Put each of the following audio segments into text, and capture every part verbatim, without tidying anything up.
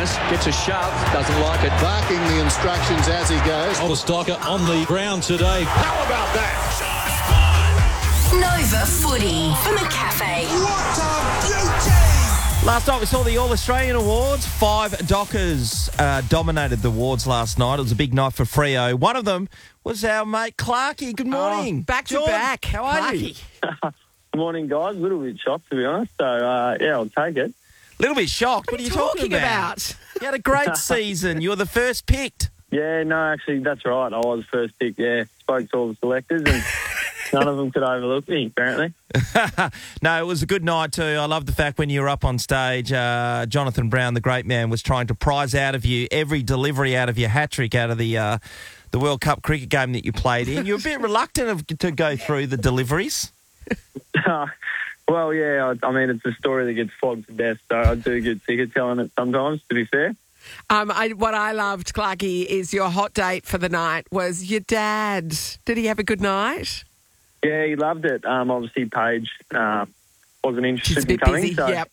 tries, gets a shove, doesn't like it. Barking the instructions as he goes. Oliver Stocker on the ground today. How about that? Nova Footy from the cafe. What a beauty! Last night we saw the All-Australian Awards. Five Dockers uh, dominated the awards last night. It was a big night for Freo. One of them was our mate Clarkey. Good morning. Oh, back to George, back. How are Clarkey. you? Good morning, guys. A little bit shocked, to be honest. So, uh, yeah, I'll take it. A little bit shocked. What, What are you talking talking about? about? You had a great season. You were the first picked. Yeah, no, actually, that's right. I was first pick, yeah. Spoke to all the selectors and none of them could overlook me, apparently. No, it was a good night too. I love the fact when you were up on stage, uh, Jonathan Brown, the great man, was trying to prize out of you every delivery out of your hat-trick out of the uh, the World Cup cricket game that you played in. You were a bit reluctant of, to go through the deliveries. Well, yeah, I, I mean, it's a story that gets flogged to death, so I do get sick of telling it sometimes, to be fair. Um, I, what I loved, Clarkey, is your hot date for the night was your dad. Did he have a good night? Yeah, he loved it. Um, obviously, Paige uh, wasn't She's a interested in bit coming. busy, so, yep.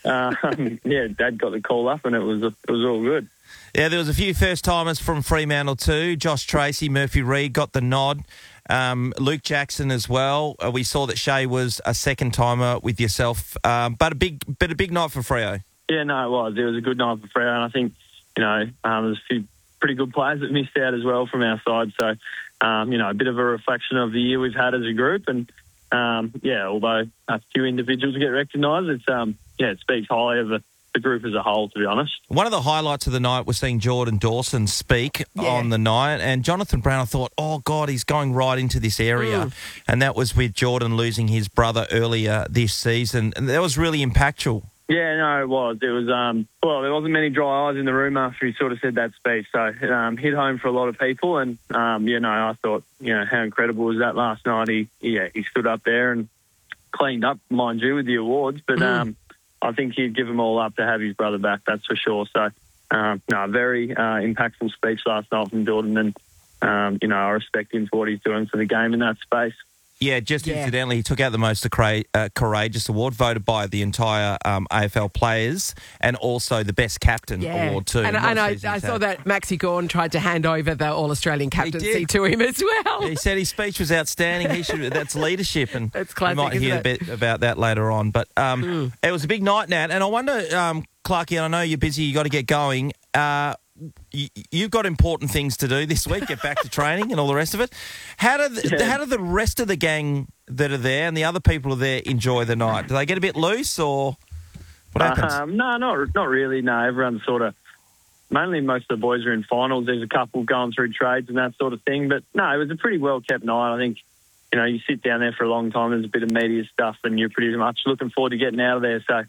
um, yeah, Dad got the call up and it was it was all good. Yeah, there was a few first-timers from Fremantle too. Josh Tracy, Murphy Reid got the nod. Um, Luke Jackson as well. Uh, we saw that Shay was a second-timer with yourself, um, but a big, but a big night for Freo. Yeah, no, it was. It was a good night for Freo, and I think, you know, um, there's a few pretty good players that missed out as well from our side. So, um, you know, a bit of a reflection of the year we've had as a group. And, um, yeah, although a few individuals get recognised, it's, um, yeah, it speaks highly of the, the group as a whole, to be honest. One of the highlights of the night was seeing Jordan Dawson speak Yeah. on the night, and Jonathan Brown, I thought, oh, God, he's going right into this area. Mm. And that was with Jordan losing his brother earlier this season. And that was really impactful. Yeah, no, it was. It was, um, well, there wasn't many dry eyes in the room after he sort of said that speech. So it um, hit home for a lot of people. And, um, you know, I thought, you know, how incredible was that last night? He, yeah, he stood up there and cleaned up, mind you, with the awards. But Mm. um, I think he'd give them all up to have his brother back, that's for sure. So, um, no, very uh, impactful speech last night from Jordan. And, um, you know, I respect him for what he's doing for the game in that space. Yeah, just Yeah. incidentally, he took out the most accra- uh, courageous award, voted by the entire um, A F L players, and also the best captain award too. And, What and a I, season I he's saw had. that Maxi Gawn tried to hand over the All-Australian captaincy did. to him as well. He said his speech was outstanding. He should. That's leadership, and It's classic, we might isn't hear it? a bit about that later on. But um, Mm. it was a big night, Nat, and I wonder, um, Clarkey, and I know you're busy. You got to get going. Uh, you, you've got important things to do this week. Get back to training and all the rest of it. How do the, Yeah. how do the rest of the gang that are there and the other people who are there enjoy the night? Do they get a bit loose, or what happens? Um, no, not not really. No, everyone's sort of, mainly most of the boys are in finals. There's a couple going through trades and that sort of thing. But no, it was a pretty well-kept night. I think, you know, you sit down there for a long time, there's a bit of media stuff and you're pretty much looking forward to getting out of there. So,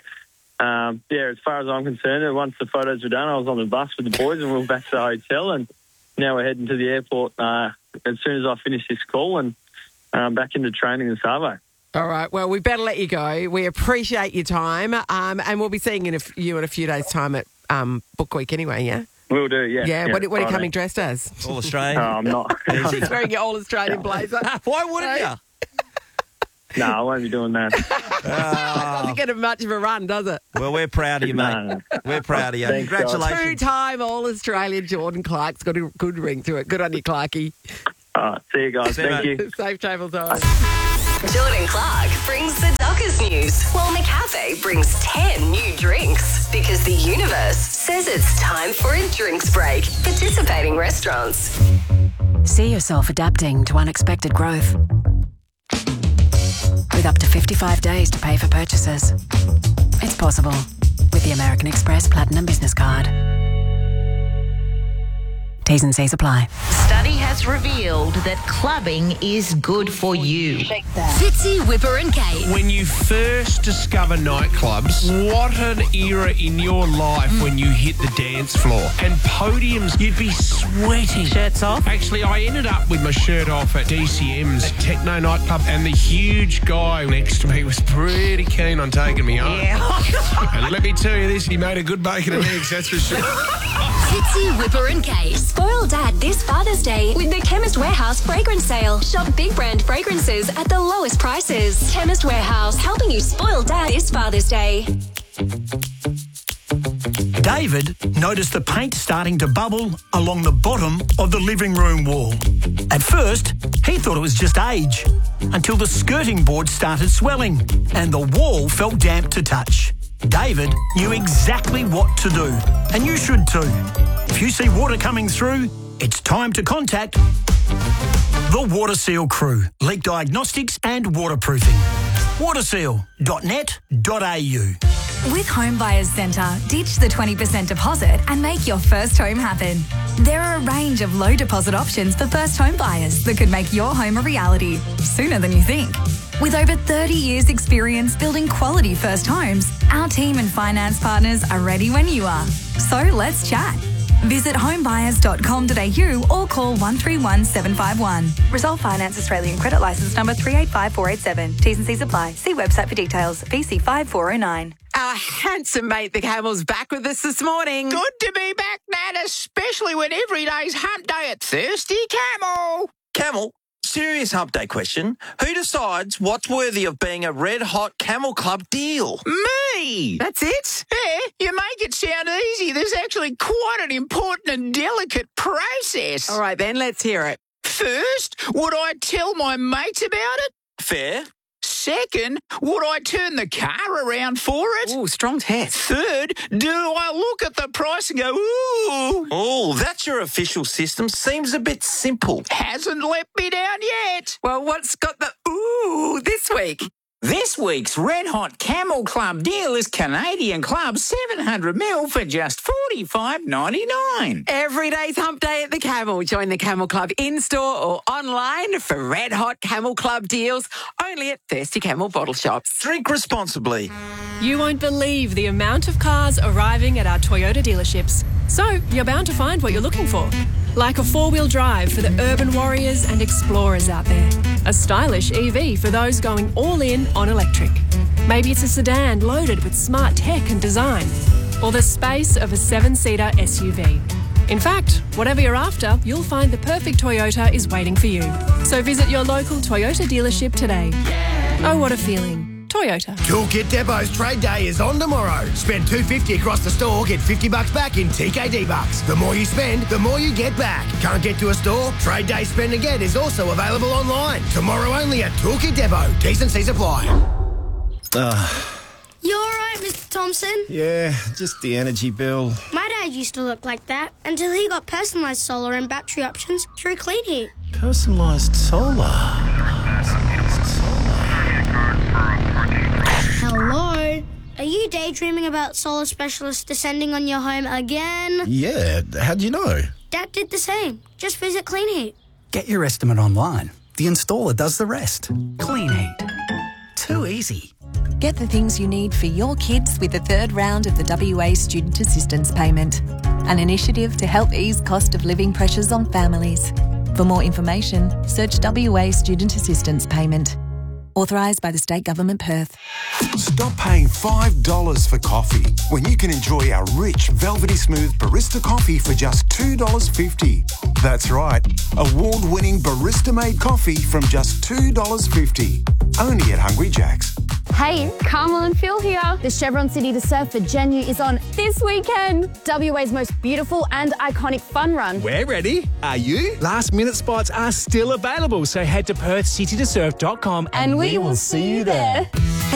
um, yeah, as far as I'm concerned, once the photos were done, I was on the bus with the boys and we were back to the hotel, and now we're heading to the airport uh, as soon as I finish this call and um, back into training in Savo. All right. Well, we better let you go. We appreciate your time, um, and we'll be seeing you in a, f- you in a few days' time at um, Book Week anyway, yeah? Will do, yeah. Yeah. what, what are you Friday. coming dressed as? All Australian. No, I'm not. He's wearing your All-Australian blazer. Why wouldn't Hey. you? No, I won't be doing that. Doesn't get much of a run, does it? Well, we're proud of you, mate. No, no. We're proud of you. Thanks, guys. Congratulations. Two-time All-Australian Jordan Clark's got a good ring to it. Good on you, Clarkey. All right, see you guys. See you, Thank mate. you. Safe travels home. Jordan Clark brings the Dockers news, while McCafe brings ten new drinks. Because the universe says it's time for a drinks break. Participating restaurants. See yourself adapting to unexpected growth. With up to fifty-five days to pay for purchases. It's possible with the American Express Platinum Business Card. T's and C's apply. Study has revealed that clubbing is good for you. Fitzy, Whipper and Kate. When you first discover nightclubs, what an era in your life when you hit the dance floor. And podiums, you'd be sweating. Shirts off. Actually, I ended up with my shirt off at D C M's Techno nightclub, and the huge guy next to me was pretty keen on taking me home. Yeah. And let me tell you this, he made a good bacon and eggs, that's for sure. Fitzy, Whipper and Kate. Spoil Dad this Father's Day with the Chemist Warehouse fragrance sale. Shop big brand fragrances at the lowest prices. Chemist Warehouse, helping you spoil Dad this Father's Day. David noticed the paint starting to bubble along the bottom of the living room wall. At first, he thought it was just age, until the skirting board started swelling and the wall felt damp to touch. David knew exactly what to do, and you should too. If you see water coming through, it's time to contact the Water Seal crew, leak diagnostics and waterproofing. waterseal dot net dot a u. With Home Buyers Centre, ditch the twenty percent deposit and make your first home happen. There are a range of low deposit options for first home buyers that could make your home a reality sooner than you think. With over thirty years experience building quality first homes, our team and finance partners are ready when you are. So let's chat. Visit homebuyers dot com dot a u or call one three one seven five one. Resolve Finance Australian Credit Licence number three eight five four eight seven. T's and C's apply. See website for details. V C five four oh nine. Our handsome mate, the Camel's back with us this morning. Good to be back, Nat, especially when every day's hump day at Thirsty Camel. Camel, serious hump day question. Who decides what's worthy of being a Red Hot Camel Club deal? Me! That's it? Yeah, you make it sound easy. There's actually quite an important and delicate process. All right, then, let's hear it. First, would I tell my mates about it? Fair. Second, would I turn the car around for it? Ooh, strong test. Third, do I look at the price and go, ooh? Oh, that's your official system. Seems a bit simple. Hasn't let me down yet. Well, what's got the ooh this week? This week's Red Hot Camel Club deal is Canadian Club seven hundred mil for just forty-five ninety-nine. Every day's hump day at the Camel. Join the Camel Club in-store or online for Red Hot Camel Club deals only at Thirsty Camel bottle shops. Drink responsibly. You won't believe the amount of cars arriving at our Toyota dealerships. So you're bound to find what you're looking for. Like a four-wheel drive for the urban warriors and explorers out there. A stylish E V for those going all in on electric. Maybe it's a sedan loaded with smart tech and design. Or the space of a seven-seater S U V. In fact, whatever you're after, you'll find the perfect Toyota is waiting for you. So visit your local Toyota dealership today. Oh, what a feeling. Toyota. Toolkit Depot's trade day is on tomorrow. Spend two hundred fifty dollars across the store, get fifty bucks back in T K D bucks. The more you spend, the more you get back. Can't get to a store? Trade day spend again is also available online. Tomorrow only at Toolkit Depot. T's and C's apply. Uh, You all right, Mister Thompson? yeah, just the energy bill. My dad used to look like that until he got personalised solar and battery options through Clean Heat. Personalised solar. Hello? Are you daydreaming about solar specialists descending on your home again? Yeah, how'd you know? Dad did the same. Just visit Clean Heat. Get your estimate online. The installer does the rest. Clean Heat. Too easy. Get the things you need for your kids with the third round of the W A Student Assistance Payment, an initiative to help ease cost of living pressures on families. For more information, search W A Student Assistance Payment. Authorised by the State Government, Perth. Stop paying five dollars for coffee when you can enjoy our rich, velvety smooth barista coffee for just two dollars fifty. That's right, award-winning barista-made coffee from just two dollars fifty. Only at Hungry Jack's. Hey, Carmel and Phil here. The Chevron City to Surf for Genu is on this weekend. W A's most beautiful and iconic fun run. We're ready. Are you? Last minute spots are still available, so head to perth city to surf dot com and, and we, we will see you there.